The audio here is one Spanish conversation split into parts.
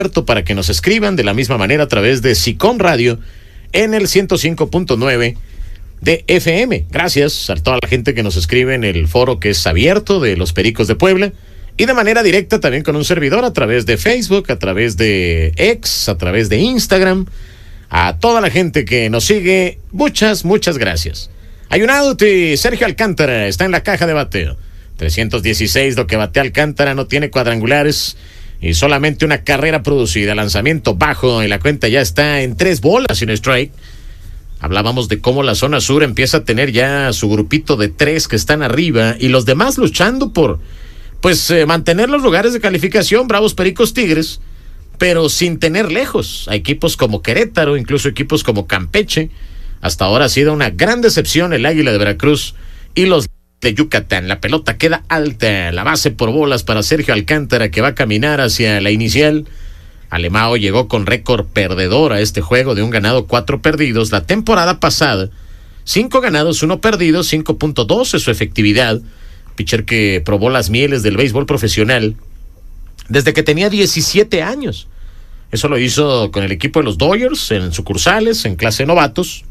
para que nos escriban de la misma manera a través de SICOM Radio en el 105.9 de FM. Gracias a toda la gente que nos escribe en el foro que es abierto de los Pericos de Puebla y de manera directa también con un servidor a través de Facebook, a través de X, a través de Instagram. A toda la gente que nos sigue, muchas gracias. Hay un out y Sergio Alcántara está en la caja de bateo. 316 lo que batea Alcántara, no tiene cuadrangulares y solamente una carrera producida. Lanzamiento bajo y la cuenta ya está en 3 bolas y un strike. Hablábamos de cómo la zona sur empieza a tener ya su grupito de 3 que están arriba y los demás luchando por mantener los lugares de calificación. Bravos, Pericos, Tigres, pero sin tener lejos a equipos como Querétaro, incluso equipos como Campeche. Hasta ahora ha sido una gran decepción el Águila de Veracruz y los de Yucatán. La pelota queda alta, la base por bolas para Sergio Alcántara, que va a caminar hacia la inicial. Alemão llegó con récord perdedor a este juego de 1 ganado, 4 perdidos. La temporada pasada, 5 ganados, 1 perdido, 5.12 su efectividad. Pitcher que probó las mieles del béisbol profesional desde que tenía 17 años. Eso lo hizo con el equipo de los Dodgers en sucursales, en clase de novatos.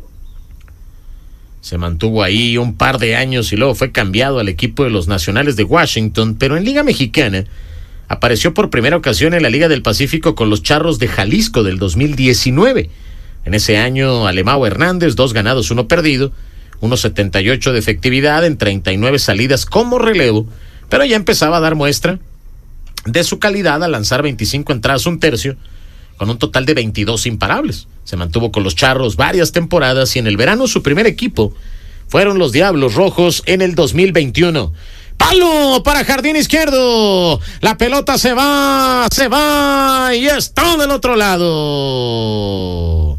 Se mantuvo ahí un par de años y luego fue cambiado al equipo de los Nacionales de Washington, pero en Liga Mexicana apareció por primera ocasión en la Liga del Pacífico con los Charros de Jalisco del 2019. En ese año, Alemão Hernández, 2 ganados, 1 perdido, 1.78 de efectividad en 39 salidas como relevo, pero ya empezaba a dar muestra de su calidad al lanzar 25 entradas, 1/3, con un total de 22 imparables. Se mantuvo con los Charros varias temporadas y en el verano su primer equipo fueron los Diablos Rojos en el 2021. ¡Palo para jardín izquierdo! La pelota se va y está del otro lado.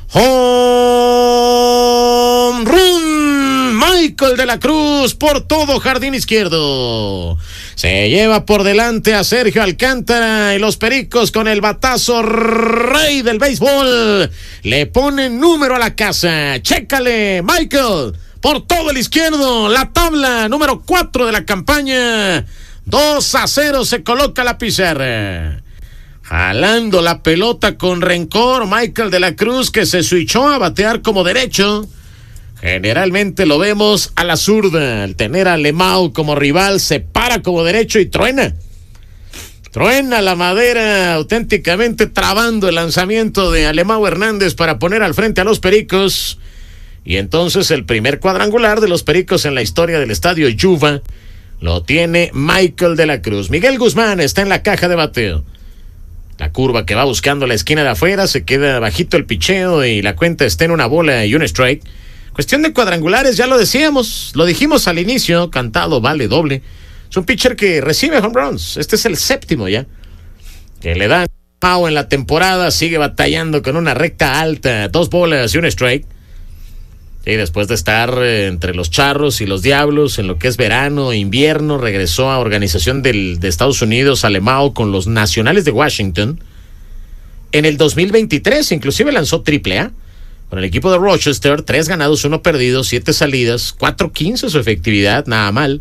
¡Home run! Michael de la Cruz por todo jardín izquierdo. Se lleva por delante a Sergio Alcántara y los Pericos con el batazo rey del béisbol. Le ponen número a la casa. Chécale, Michael, por todo el izquierdo. La tabla número 4 de la campaña. 2-0 se coloca la pizarra. Jalando la pelota con rencor, Michael de la Cruz, que se switchó a batear como derecho. Generalmente lo vemos a la zurda. Al tener a Alemão como rival, se para como derecho y truena. Truena la madera, auténticamente trabando el lanzamiento de Alemão Hernández para poner al frente a los Pericos. Y entonces el primer cuadrangular de los Pericos en la historia del Estadio Yuva lo tiene Michael de la Cruz. Miguel Guzmán está en la caja de bateo. La curva que va buscando la esquina de afuera, se queda bajito el picheo y la cuenta está en 1 bola y 1 strike. Cuestión de cuadrangulares, ya lo decíamos, lo dijimos al inicio, cantado vale doble. Es un pitcher que recibe home runs, este es el 7º ya, que le dan Pau en la temporada, sigue batallando con una recta alta, 2 bolas y 1 strike. Y después de estar entre los Charros y los Diablos en lo que es verano e invierno, regresó a organización de Estados Unidos, Alemão, con los Nacionales de Washington. En el 2023 inclusive lanzó AAA con el equipo de Rochester, 3 ganados, 1 perdido, 7 salidas, 4.15 su efectividad, nada mal.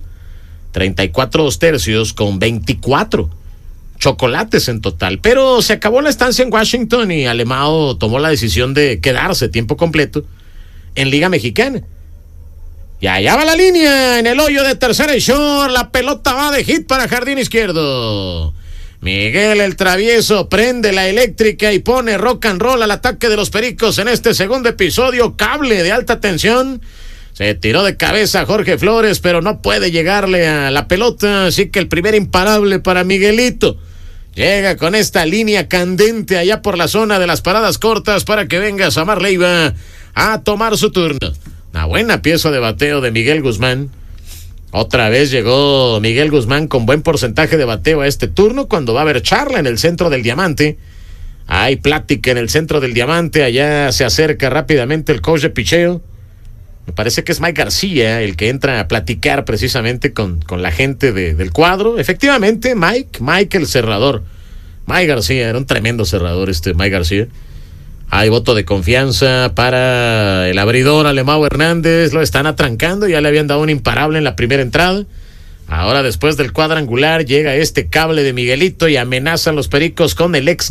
34 2/3 con 24 chocolates en total. Pero se acabó la estancia en Washington y Alemão tomó la decisión de quedarse tiempo completo en Liga Mexicana. Y allá va la línea en el hoyo de tercera y short. La pelota va de hit para jardín izquierdo. Miguel el Travieso prende la eléctrica y pone rock and roll al ataque de los Pericos en este segundo episodio. Cable de alta tensión. Se tiró de cabeza Jorge Flores, pero no puede llegarle a la pelota. Así que el primer imparable para Miguelito. Llega con esta línea candente allá por la zona de las paradas cortas para que venga Samar Leiva a tomar su turno. Una buena pieza de bateo de Miguel Guzmán. Otra vez llegó Miguel Guzmán con buen porcentaje de bateo a este turno, cuando va a haber charla en el centro del Diamante. Hay plática en el centro del Diamante, allá se acerca rápidamente el coach de picheo. Me parece que es Mike García el que entra a platicar precisamente con la gente del cuadro. Efectivamente, Mike el cerrador. Mike García, era un tremendo cerrador Mike García. Hay voto de confianza para el abridor Alemão Hernández. Lo están atrancando. Ya le habían dado un imparable en la primera entrada. Ahora después del cuadrangular llega este cable de Miguelito y amenaza a los Pericos con el ex